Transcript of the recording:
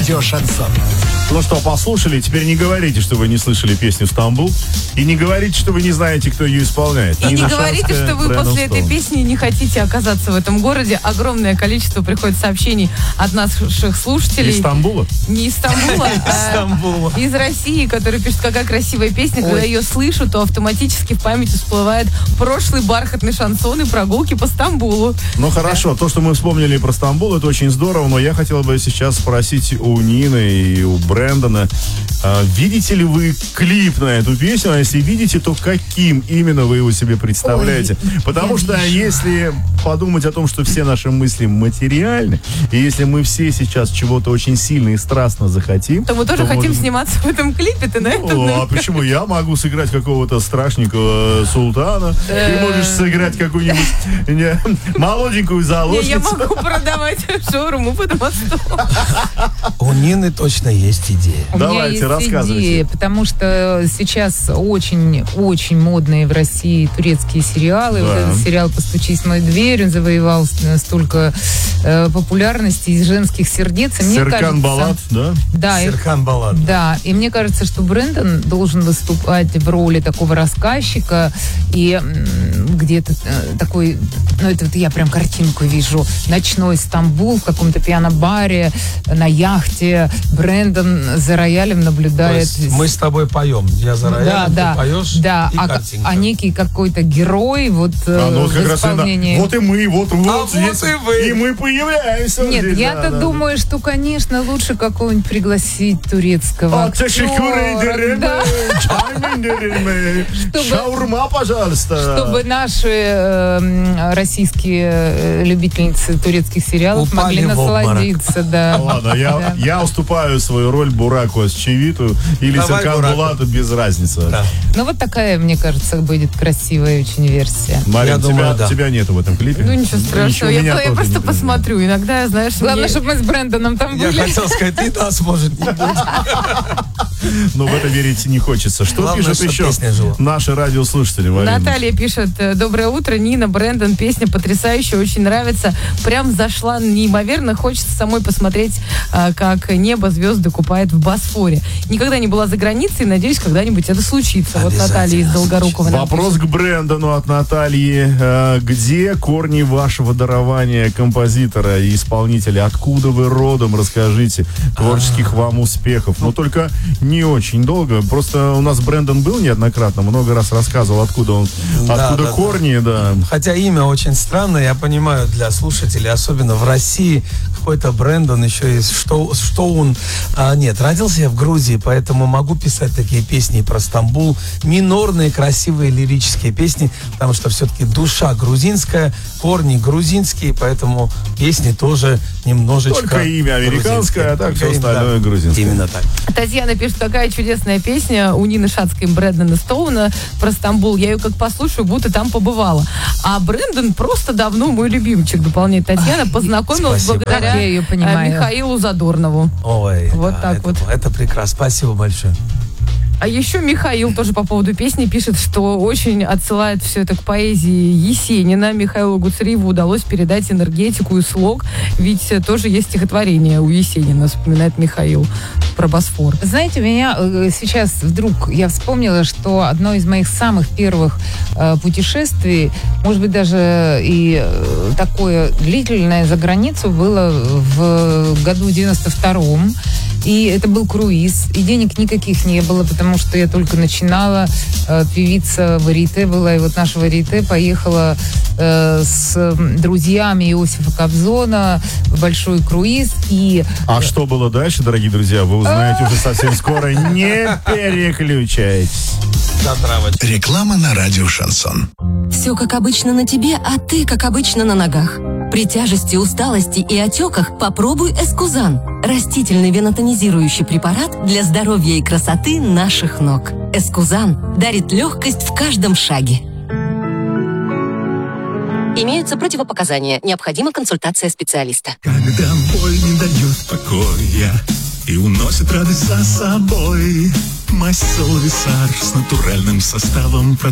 радио «Шансон». Ну что, послушали? Теперь не говорите, что вы не слышали песню «Стамбул». И не говорите, что вы не знаете, кто ее исполняет. И не говорите, что вы после этой песни не хотите оказаться в этом городе. Огромное количество приходит сообщений от наших слушателей. Из Стамбула? Не из Стамбула, а из России, которые пишут, какая красивая песня. Когда ее слышу, то автоматически в памяти всплывает прошлый бархатный шансон и прогулки по Стамбулу. Ну хорошо, то, что мы вспомнили про Стамбул, это очень здорово, но я хотел бы сейчас спросить у Нины и у Брэндона, видите ли вы клип на эту песню? А если видите, то каким именно вы его себе представляете? Потому что если подумать о том, что все наши мысли материальны, и если мы все сейчас чего-то очень сильно и страстно захотим, то мы тоже хотим сниматься в этом клипе, ты на этом? А почему? Я могу сыграть какого-то страшненького султана, ты можешь сыграть какую-нибудь молоденькую заложницу. Я могу продавать шаурму под мостом. У Нины точно есть идея. Давайте, рассказывайте. Идея, потому что сейчас очень модные в России турецкие сериалы. Да. Вот этот сериал «Постучись в мою дверь», он завоевал столько популярности из женских сердец. Серкан Балат, да? Да. Серкан Балат. Да, и мне кажется, что Брэндон должен выступать в роли такого рассказчика и где-то такой, ну это вот я прям картинку вижу, ночной Стамбул в каком-то пиано-баре, на яхте, Брэндон за роялем наблюдает. Мы с тобой поем, я за роялем, ты поешь, да, и картинка. А некий какой-то герой вот ну, в как исполнении... вот и мы, вот здесь, и вы. И мы появляемся. Нет, здесь, я-то думаю, что, конечно, лучше какого-нибудь пригласить турецкого актера. Шаурма, пожалуйста. Чтобы наши российские любительницы турецких сериалов упали могли в обморок. насладиться. Да. Ладно, я уступаю свою роль Бураку Асчевиту или Серкан Булату, без разницы. Да. Ну вот такая, мне кажется, будет красивая очень версия. Марин, думаю, да. тебя нету в этом клипе? Ну ничего страшного, я тоже просто не посмотрю. Иногда, знаешь, Главное, чтобы мы с Брэндоном там Я были. хотел сказать, и нас может не быть. Но в это верить не хочется. Что Главное, пишут чтоб еще песня жила. наши радиослушатели, Марина? Наталья пишет: доброе утро, Нина, Брэндон, песня потрясающая, очень нравится. Прям зашла неимоверно, хочется самой посмотреть, как небо звезды купает в Босфоре. Никогда не была за границей, надеюсь, когда-нибудь это случится. Вот Наталья из Долгорукова. Вопрос к Брэндону от Натальи. Где корни вашего дарования композитора и исполнителя? Откуда вы родом? Расскажите. Творческих вам успехов. Но только не очень долго. Просто у нас Брэндон был неоднократно, много раз рассказывал, откуда корни, да. Хотя имя очень странное, я понимаю, для слушателей, особенно в России, какой-то Брэндон еще есть, что он... нет, родился я в Грузии, поэтому могу писать такие песни про Стамбул, минорные, красивые лирические песни, потому что все-таки душа грузинская, корни грузинские, поэтому песни тоже немножечко... Только имя американское, а так все остальное грузинское. Именно так. Татьяна пишет: такая чудесная песня у Нины Шацкой и Брэндона Стоуна про Стамбул. Я ее как послушаю, будто там побывала. А Брэндон просто давно мой любимчик, дополняет Татьяна. Познакомилась благодаря Я ее понимаю. Михаилу Задорнову. Ой, Вот да, так вот. Это прекрасно. Спасибо большое. А еще Михаил тоже по поводу песни пишет, что очень отсылает все это к поэзии Есенина. Михаилу Гуцериеву удалось передать энергетику и слог, ведь тоже есть стихотворение у Есенина, вспоминает Михаил про Босфор. Знаете, у меня сейчас вдруг я вспомнила, что одно из моих самых первых путешествий, может быть, даже и такое длительное за границу, было в году 92-м. И это был круиз, и денег никаких не было, потому что я только начинала. Певица Варите была, и вот наша Варите поехала с друзьями Иосифа Кобзона в большой круиз. А что было дальше, дорогие друзья, вы узнаете уже совсем скоро. Не переключайтесь. Реклама на радио «Шансон». Все как обычно на тебе, а ты как обычно на ногах. При тяжести, усталости и отеках попробуй Эскузан. Растительный венотонизирующий препарат для здоровья и красоты наших ног. Эскузан дарит легкость в каждом шаге. Имеются противопоказания. Необходима консультация специалиста. Когда боль не дает покоя и уносит радость за собой, мазь Солвисар с натуральным составом